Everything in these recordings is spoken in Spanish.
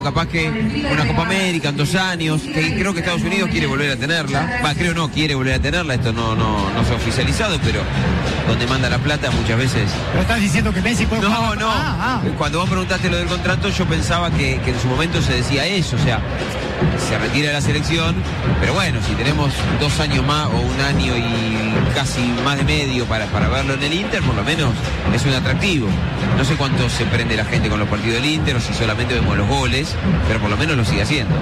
Capaz que una Copa América en 2 años, que creo que Estados Unidos quiere volver a tenerla. Quiere volver a tenerla, esto no se ha oficializado, pero donde manda la plata muchas veces. ¿Pero estás diciendo que Messi puede jugar? No. Cuando vos preguntaste lo del contrato, yo pensaba que en su momento se decía eso, o sea, se retira de la selección, pero bueno, si tenemos 2 años más o 1 año y casi más de medio para verlo en el Inter, por lo menos es un atractivo. No sé cuánto se prende la gente con los partidos del Inter o si solamente vemos los goles, pero por lo menos lo sigue haciendo.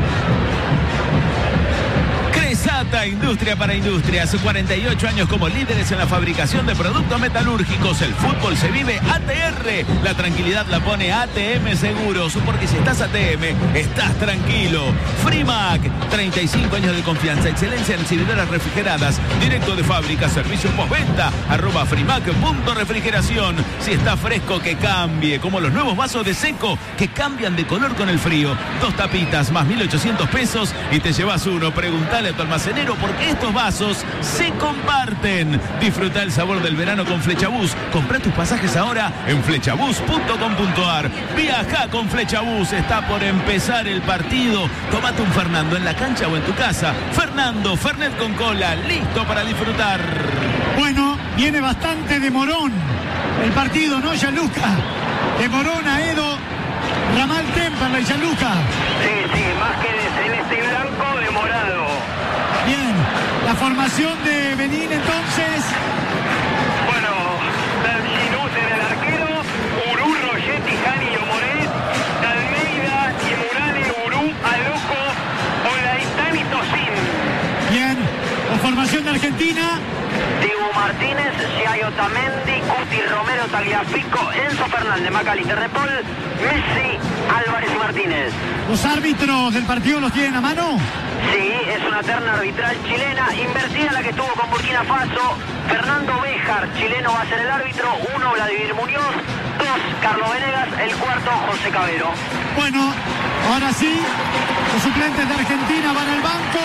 Cresata, industria para industrias, 48 años como líderes en la fabricación de productos metalúrgicos. El fútbol se vive ATR. La tranquilidad la pone ATM Seguros, porque si estás ATM, estás tranquilo. Frimac, 35 años de confianza, excelencia en exhibidoras refrigeradas, directo de fábrica, servicio postventa, @frimac.refrigeración. Si está fresco, que cambie, como los nuevos vasos de Seco, que cambian de color con el frío. 2 tapitas más 1.800 pesos y te llevas uno. Preguntale a tu almacenero, porque estos vasos se comparten. Disfruta el sabor del verano con Flechabús. Comprá tus pasajes ahora en flechabús.com.ar. Viaja con Flechabús. Está por empezar el partido. Tómate un Fernando en la cancha o en tu casa. Fernando, Fernet con cola, listo para disfrutar. Bueno, viene bastante de Morón el partido, ¿no, Gianluca? De Morón a Edo, Ramal Temperley, Gianluca. Sí, más que de celeste y blanco, de morado. Bien, la formación de Benín entonces. Bueno, Dalginus en el arquero, Urú, Rogetti, Jani, Moret, Almeida, Imurane, Urú, Aloco, Olaitán y Tocín. Bien, la formación de Argentina. Dibu Martínez, Giaio Tamendi, Cuti, Romero, Tagliafico, Enzo Fernández, Macalister de Paul, Messi, Álvarez y Martínez. ¿Los árbitros del partido los tienen a mano? Sí, es una terna arbitral chilena, invertida la que estuvo con Burkina Faso. Fernando Béjar, chileno, va a ser el árbitro. 1, Vladimir Muñoz. 2, Carlos Venegas. El 4, José Cabero. Bueno, ahora sí, los suplentes de Argentina van al banco.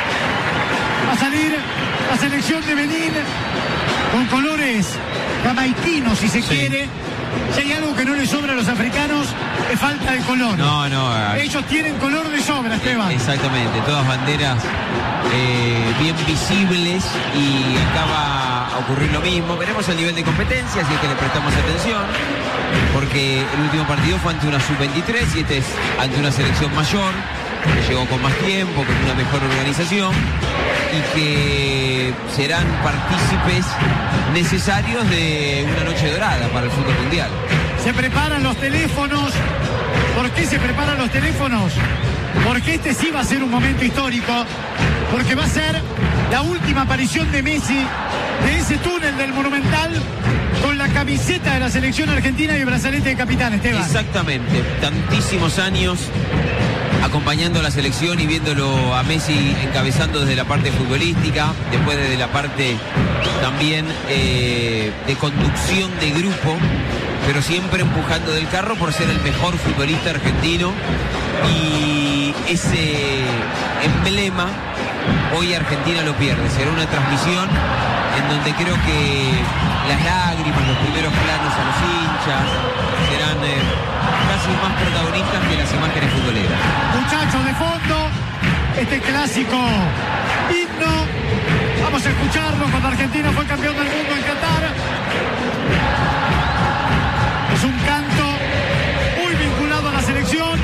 Va a salir la selección de Benín con colores jamaiquinos, si se quiere. Si hay algo que no les sobra a los africanos, es falta de color. No. Ellos tienen color de sobra, Esteban. Exactamente, todas banderas bien visibles, y acá va a ocurrir lo mismo. Veremos el nivel de competencia, si es que le prestamos atención, porque el último partido fue ante una sub-23 y este es ante una selección mayor, que llegó con más tiempo, con una mejor organización, y que serán partícipes necesarios de una noche dorada para el fútbol mundial. Se preparan los teléfonos. ¿Por qué se preparan los teléfonos? Porque este sí va a ser un momento histórico, porque va a ser la última aparición de Messi de ese túnel del Monumental con la camiseta de la selección argentina y el brazalete de capitán, Esteban. Exactamente, tantísimos años acompañando a la selección y viéndolo a Messi encabezando desde la parte futbolística, después desde la parte también de conducción de grupo, pero siempre empujando del carro por ser el mejor futbolista argentino, y ese emblema hoy Argentina lo pierde. Será una transmisión en donde creo que las lágrimas, los primeros planos a los hinchas serán casi más protagonistas que las imágenes futboleras. Muchachos, de fondo, este clásico himno. Vamos a escucharlo cuando Argentina fue campeón del mundo en Qatar. Es un canto muy vinculado a la selección.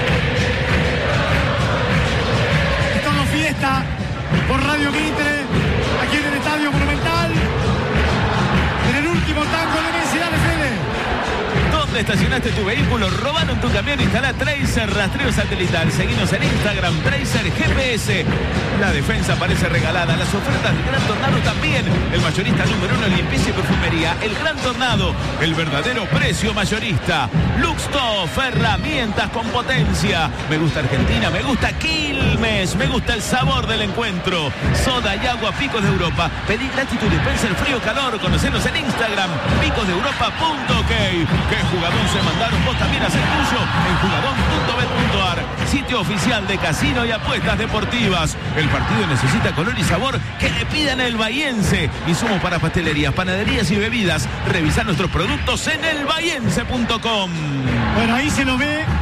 Es todo fiesta por Radio Mitre, aquí en el Estadio Monumental. En el último tango de Messi, dale, Fede. ¿Dónde estacionaste tu vehículo? ¿Robaron tu camión? Instala Tracer Rastreo Satelital. Seguinos en Instagram, Tracer GPS. La defensa parece regalada. Las ofertas del Gran Tornado también. El mayorista número 1 en limpieza y perfumería. El Gran Tornado, el verdadero precio mayorista. Luxtoff, herramientas con potencia. Me gusta Argentina, me gusta Quilmes, me gusta el sabor del encuentro. Soda y agua Picos de Europa. Pedí latitud, dispensa el frío calor. Conocenos en Instagram, picosdeeuropa.ok. ¿Qué jugadón se mandaron? Vos también haces tuyo en jugadón.bet.ar, sitio oficial de casino y apuestas deportivas. El partido necesita color y sabor que le pidan el bahiense. Insumos para pastelerías, panaderías y bebidas. Revisa nuestros productos en elbahiense.com. Bueno, ahí se lo ve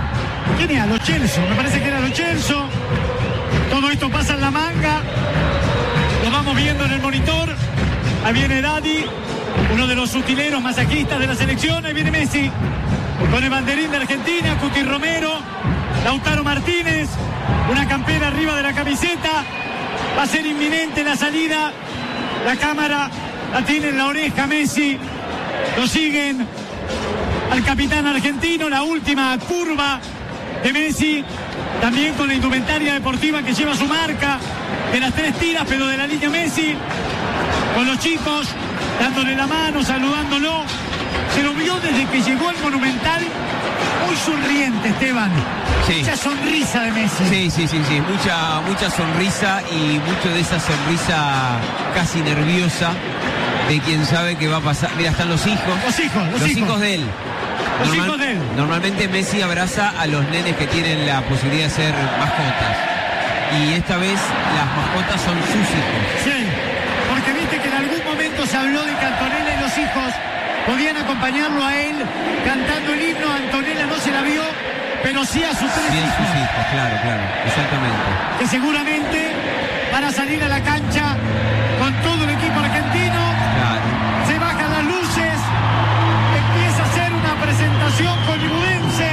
¿Quién era? Lo Celso, me parece que era Lo Celso. Todo esto pasa en la manga. Lo vamos viendo en el monitor. Ahí viene Daddy, uno de los utileros masajistas de la selección. Ahí viene Messi con el banderín de Argentina, Cuti Romero, Lautaro Martínez, una campera arriba de la camiseta. Va a ser inminente la salida. La cámara la tiene en la oreja Messi. Lo siguen al capitán argentino. La última curva de Messi, también con la indumentaria deportiva que lleva su marca de las 3 tiras, pero de la línea Messi, con los chicos dándole la mano, saludándolo. Se lo vio desde que llegó al Monumental muy sonriente, Esteban. Sí. Mucha sonrisa de Messi. Sí. Mucha sonrisa, y mucho de esa sonrisa casi nerviosa de quien sabe que va a pasar. Mira, están los hijos. Los hijos de él. Normalmente Messi abraza a los nenes que tienen la posibilidad de ser mascotas. Y esta vez las mascotas son sus hijos. Sí, porque viste que en algún momento se habló de que Antonella y los hijos podían acompañarlo a él cantando el himno. Antonella no se la vio, pero sí a sus 3 Bien, hijos. sus hijos, claro, exactamente. Que seguramente van a salir a la cancha con todo el equipo argentino. Claro. Se bajan las luces, empieza a hacer una presentación hollywoodense,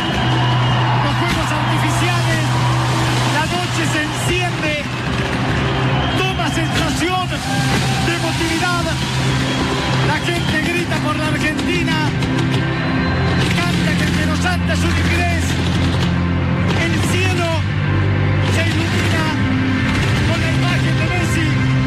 los fuegos artificiales, la noche se enciende, toma sensación de emotividad, la gente grita por la Argentina, canta que el que nos anda es un inglés, el cielo se ilumina con la imagen de Messi,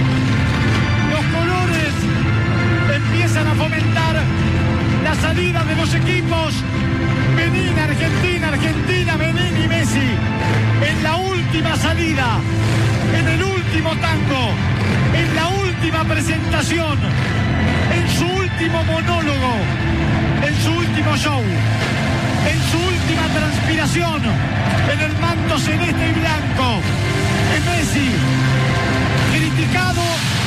los colores empiezan a fomentar la salida de los equipos. Benín, Argentina, Benín y Messi en la última salida, en el último tango, en la última presentación, en su último monólogo, en su último show, en su última transpiración, en el manto celeste y blanco. Es Messi, criticado,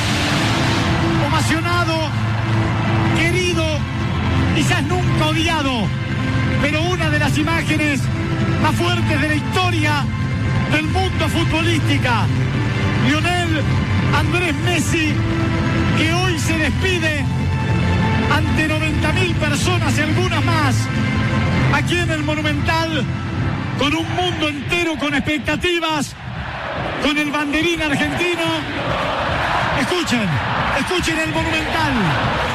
ovacionado, querido, quizás nunca odiado, pero una de las imágenes más fuertes de la historia del mundo futbolística. Lionel Andrés Messi, que hoy se despide ante 90.000 personas y algunas más, aquí en el Monumental, con un mundo entero con expectativas, con el banderín argentino. Escuchen el Monumental.